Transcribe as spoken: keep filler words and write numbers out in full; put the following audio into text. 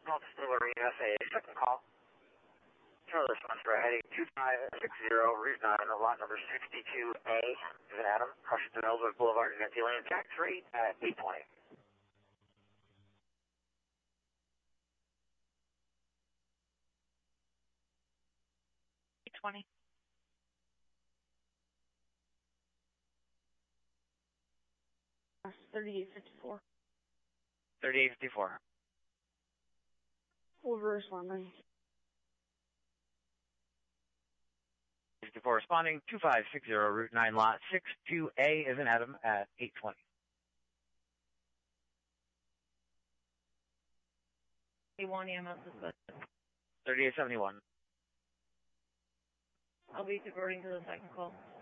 Multiple Arena, say second call. Control response for heading two five six zero, Route nine, lot number sixty-two A, is an Adam, crossing to Ellsworth Boulevard, empty lane, tax rate at eight twenty. eight twenty. thirty-eight fifty-four. thirty-eight fifty-four. Over responding. fifty-four responding, two five six zero, Route nine, lot sixty-two A, is an Adam at eight twenty. one E M S suspected. thirty-eight seventy-one. I'll be diverting to the second call.